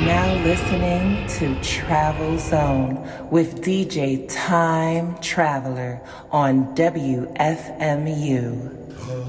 now listening to Travel Zone with DJ Time Traveler on WFMU.